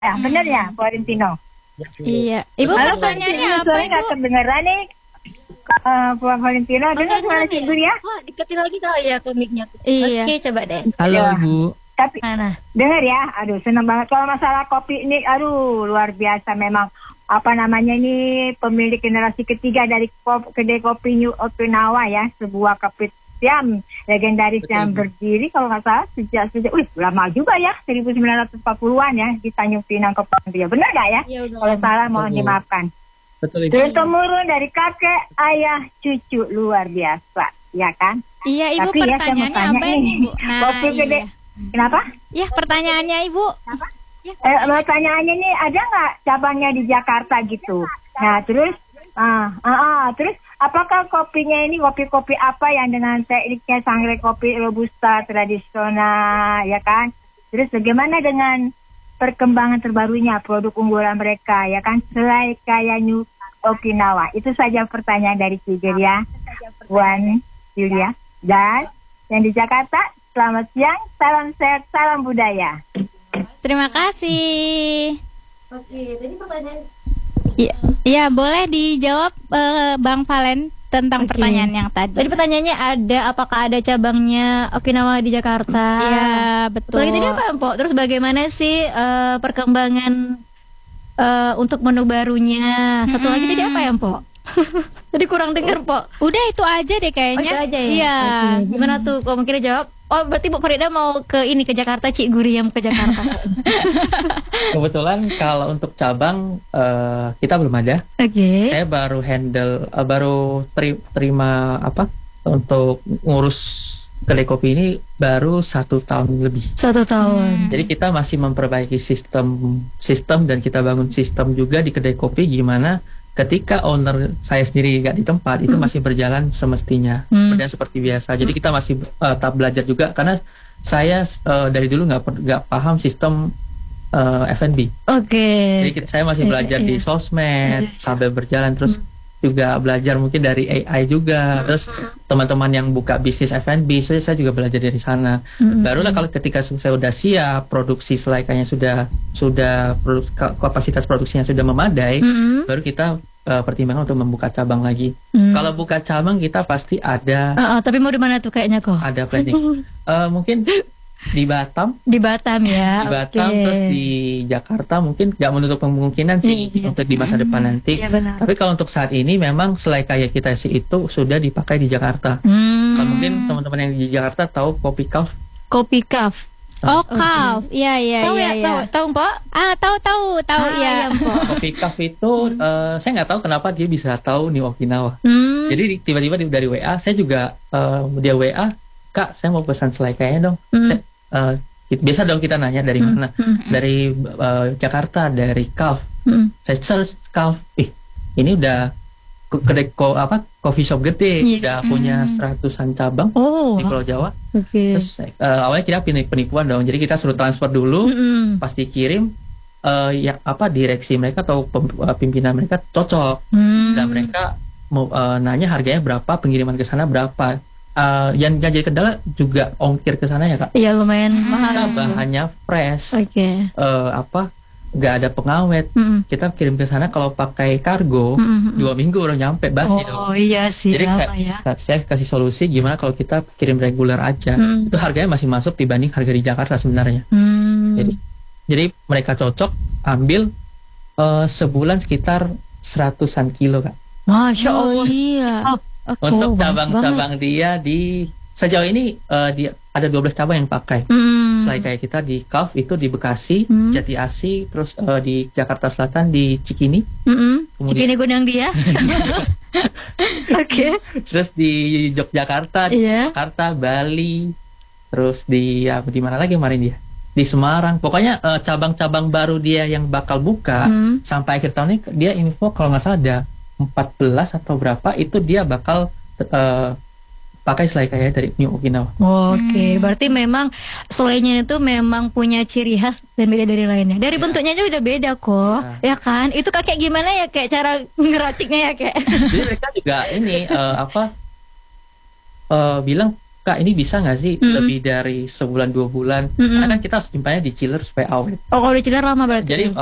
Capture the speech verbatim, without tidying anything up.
ya, benar ya, Florentino. Iya, Ibu Halo, pertanyaannya Florentino, apa sorry, Ibu? nggak kedengeran nih. Uh, Puan Valentino, dengar suara Cik Guri ya? Oh, deketin lagi kali ya ke mic-nya. Iya. Oke, coba deh. Halo Ya. Ibu. Tapi Mana? dengar ya, aduh senang banget kalau masalah kopi ini, aduh luar biasa memang. Apa namanya ini pemilik generasi ketiga dari kop, kedai kopi New Okinawa ya, sebuah kopi Siam legendaris Betul, yang Bu. berdiri kalau nggak salah sejak sejak, wih lama juga ya, seribu sembilan ratus empat puluhan ya di Tanjung Pinang Kepulauan Riau. Benar nggak ya? Ya udah. Kalau salah mohon Betul. dimaafkan. Betul Ibu. Turun temurun dari kakek, ayah, cucu, luar biasa, ya kan? Iya, Ibu Tapi ya, saya mau pertanyaannya tanya apa ini, nih, Bu? Nah, kopi gede. iya. Kenapa? Ya, pertanyaannya Ibu. Eh, pertanyaannya nih, ada nggak cabangnya di Jakarta gitu? Nah, terus, ah, ah, ah, terus, apakah kopinya ini kopi-kopi apa yang dengan tekniknya sangrai kopi robusta tradisional, ya kan? Terus bagaimana dengan perkembangan terbarunya produk unggulan mereka, ya kan? Selai kayak New Okinawa. Itu saja pertanyaan dari Ciger ya, Puan Yulia. Dan yang di Jakarta, selamat siang, salam sehat, salam budaya. Terima kasih. Oke, tadi pertanyaan. Iya, iya boleh dijawab eh, Bang Valen tentang Oke. pertanyaan yang tadi. Tadi pertanyaannya ada apakah ada cabangnya Okinawa di Jakarta? Iya, betul. Lagi tadi apa, Mpok? Terus bagaimana sih eh, perkembangan eh, untuk menu barunya? Satu lagi tadi apa ya, Mpok? Tadi kurang dengar, Mpok. Udah itu aja deh Oh, kayaknya. itu aja ya? Iya. Oke. Gimana tuh? Kok mungkin jawab? Oh, berarti Bu Farida mau ke ini, ke Jakarta, Cik Guri yang ke Jakarta. Kebetulan kalau untuk cabang eh, kita belum ada. Oke. Saya baru handle, eh, baru teri- terima apa untuk ngurus kedai kopi ini baru satu tahun lebih. Satu tahun. Jadi kita masih memperbaiki sistem sistem dan kita bangun sistem juga di kedai kopi gimana ketika owner saya sendiri nggak di tempat itu masih berjalan semestinya, Hmm. berjalan seperti biasa. Jadi kita masih eh, tahap belajar juga karena saya eh, dari dulu nggak per- nggak paham sistem eh, F and B. Oke. Jadi kita, saya masih Iya, belajar iya. di sosmed sambil berjalan terus juga belajar mungkin dari A I juga. Terus teman-teman yang buka bisnis F and B saya, saya juga belajar dari sana. Mm-mm. Barulah kalau ketika saya sudah siap, produksi selaikanya sudah sudah produk, kapasitas produksinya sudah memadai, Mm-mm. baru kita eh, pertimbangkan untuk membuka cabang lagi. Mm. Kalau buka cabang kita pasti ada Ah, ah, tapi mau di mana tuh kayaknya kok? ada planning. Eh, mungkin di Batam, Di Batam ya. di Batam Oke. terus di Jakarta mungkin nggak menutup kemungkinan sih Iya. untuk di masa depan nanti. Iya benar. Tapi kalau untuk saat ini memang selai kayak kita sih itu sudah dipakai di Jakarta. Hmm. Kalau mungkin teman-teman yang di Jakarta tahu kopi Calf. Kopi Kaf. Oh, Calf. Iya, iya, Tahu iya, ya, iya. tahu, tahu Pak? Ah, tahu tahu tahu Ah, ya. iya, Mpok. Kopi Calf itu eh, saya nggak tahu kenapa dia bisa tahu New Okinawa. Hmm. Jadi di- tiba-tiba di- dari W A saya juga eh, dia W A, Kak saya mau pesan selai kayaknya dong. Hmm. Saya, eh, biasa dong kita nanya dari mana? Dari eh, Jakarta, dari Calf. Hmm. Saya search Calf, ih ini udah ke- kedai ko, apa coffee shop gede, Iya. udah punya seratusan cabang Oh. di Pulau Jawa. Oke. Terus eh, awalnya kita peni- penipuan dong, jadi kita suruh transfer dulu, Mm-mm. pas dikirim eh, ya apa direksi mereka atau pem- eh, pimpinan mereka cocok Hmm. dan mereka mau eh, nanya harganya berapa, pengiriman ke sana berapa. Eh, yang yang jadi kendala juga ongkir ke sana ya kak. Iya lumayan Kita mahal. bahannya fresh, Oke. eh, apa nggak ada pengawet. Mm-mm. Kita kirim ke sana kalau pakai kargo Mm-mm. dua minggu baru nyampe basi dong. Oh iya sih. Jadi lama saya, ya. saya kasih solusi gimana kalau kita kirim reguler aja. Mm. Itu harganya masih masuk dibanding harga di Jakarta sebenarnya. Hmm. Jadi jadi mereka cocok ambil eh, sebulan sekitar seratusan kilo kak. Masya Oh, Allah. iya. Oh, oke. Untuk Oh, banyak cabang-cabang dia di sejauh ini eh, di, ada dua belas cabang yang pakai. banget. Hmm. Selain kayak kita di Calf itu di Bekasi, Hmm. Jati Asih, terus eh, di Jakarta Selatan di Cikini, Mm-mm. Kemudian- Cikini Gunung dia. Oke. terus di Yogyakarta, di Iya. Jakarta, Bali, terus di ya, di mana lagi kemarin dia? Di Semarang. Pokoknya eh, cabang-cabang baru dia yang bakal buka Hmm. sampai akhir tahun ini dia info kalau nggak salah ada empat belas atau berapa itu dia bakal eh, pakai selai kayak dari New Okinawa. Oke, berarti memang selainya itu memang punya ciri khas dan beda dari lainnya. Dari Ya. bentuknya aja udah beda kok, ya kan? Itu kakek gimana ya kayak cara ngeraciknya ya kayak? Jadi mereka juga ini eh, apa eh, bilang Kak ini bisa nggak sih Mm-mm. lebih dari sebulan dua bulan? Mm-mm. Karena kan kita harus simpannya di chiller supaya awet. Oh kalau di chiller lama berarti. Jadi